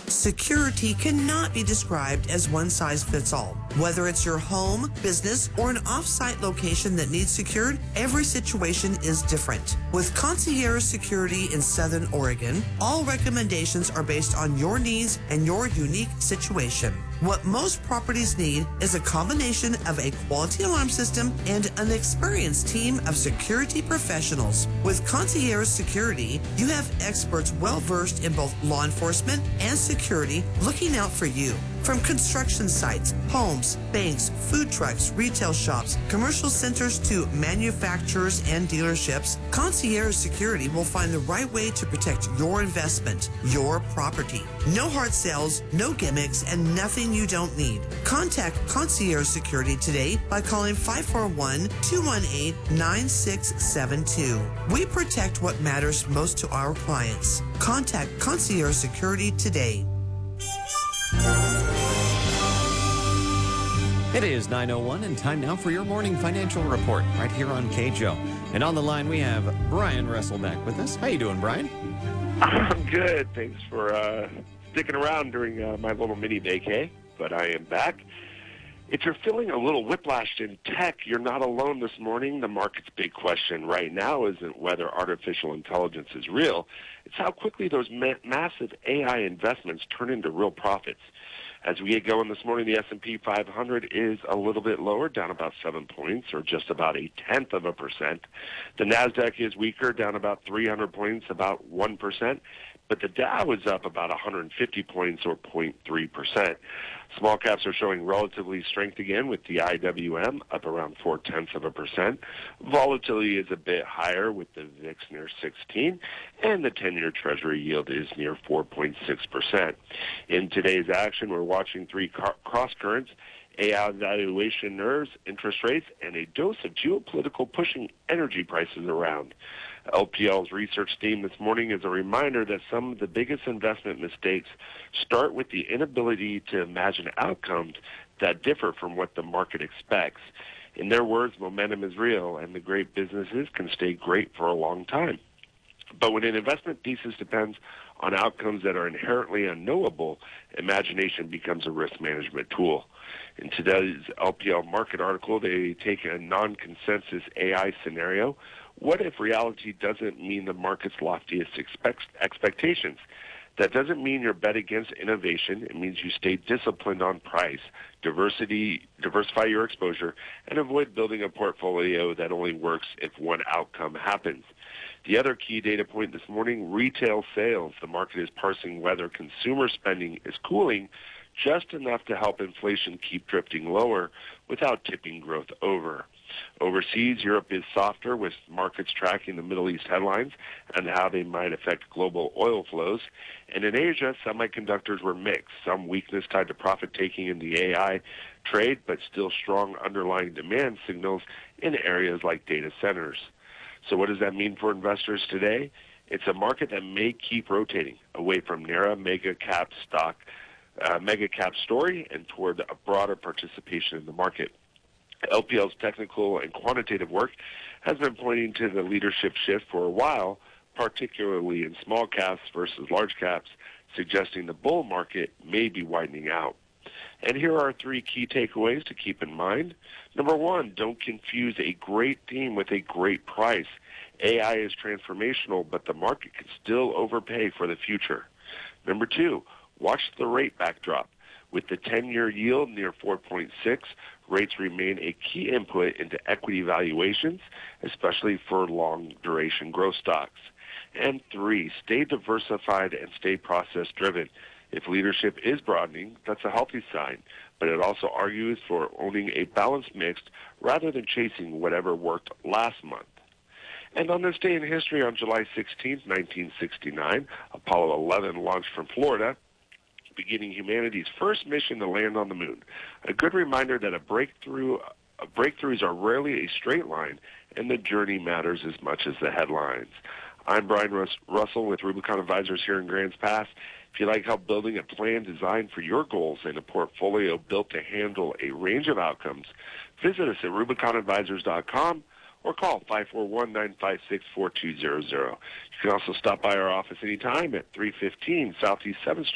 Security cannot be described as one size fits all. Whether it's your home, business, or an off-site location that needs secured, every situation is different. With Concierge Security in Southern Oregon, all recommendations are based on your needs and your unique situation. What most properties need is a combination of a quality alarm system and an experienced team of security professionals. With Concierge Security, you have experts well-versed in both law enforcement and security looking out for you. From construction sites, homes, banks, food trucks, retail shops, commercial centers to manufacturers and dealerships, Concierge Security will find the right way to protect your investment, your property. No hard sales, no gimmicks, and nothing you don't need. Contact Concierge Security today by calling 541-218-9672. We protect what matters most to our clients. Contact Concierge Security today. It is 9:01 and time now for your morning financial report right here on KJO. And on the line we have Brian Russell back with us. How you doing, Brian? I'm good. Thanks for sticking around during my little mini vacay, but I am back. If you're feeling a little whiplashed in tech, you're not alone this morning. The market's big question right now isn't whether artificial intelligence is real. It's how quickly those massive AI investments turn into real profits. As we get going this morning, the S&P 500 is a little bit lower, down about 7 points, or just about 0.1%. The NASDAQ is weaker, down about 300 points, about 1%. But the Dow is up about 150 points, or 0.3%. Small caps are showing relatively strength again, with the IWM up around 0.4%. Volatility is a bit higher, with the VIX near 16, and the 10-year Treasury yield is near 4.6%. In today's action, we're watching three cross currents: AI valuation nerves, interest rates, and a dose of geopolitical pushing energy prices around. LPL's research theme this morning is a reminder that some of the biggest investment mistakes start with the inability to imagine outcomes that differ from what the market expects. In their words, momentum is real, and the great businesses can stay great for a long time. But when an investment thesis depends on outcomes that are inherently unknowable, imagination becomes a risk management tool. In today's LPL market article, they take a non-consensus AI scenario. What if reality doesn't mean the market's loftiest expectations? That doesn't mean you're bet against innovation. It means you stay disciplined on price, diversify your exposure, and avoid building a portfolio that only works if one outcome happens. The other key data point this morning, retail sales. The market is parsing whether consumer spending is cooling just enough to help inflation keep drifting lower without tipping growth over. Overseas, Europe is softer, with markets tracking the Middle East headlines and how they might affect global oil flows. And in Asia, semiconductors were mixed. Some weakness tied to profit-taking in the AI trade, but still strong underlying demand signals in areas like data centers. So what does that mean for investors today? It's a market that may keep rotating away from narrow mega cap story and toward a broader participation in the market. LPL's technical and quantitative work has been pointing to the leadership shift for a while, particularly in small caps versus large caps, suggesting the bull market may be widening out. And here are three key takeaways to keep in mind. Number one, don't confuse a great theme with a great price. AI is transformational, but the market can still overpay for the future. Number two, watch the rate backdrop. With the 10-year yield near 4.6, rates remain a key input into equity valuations, especially for long-duration growth stocks. And three, stay diversified and stay process-driven. If leadership is broadening, that's a healthy sign, but it also argues for owning a balanced mix rather than chasing whatever worked last month. And on this day in history, on July 16, 1969, Apollo 11 launched from Florida, beginning humanity's first mission to land on the moon. A good reminder that breakthroughs are rarely a straight line, and the journey matters as much as the headlines. I'm Brian Russell with Rubicon Advisors here in Grants Pass. If you like help building a plan designed for your goals and a portfolio built to handle a range of outcomes, visit us at RubiconAdvisors.com or call 541-956-4200. You can also stop by our office anytime at 315 Southeast 7th Street.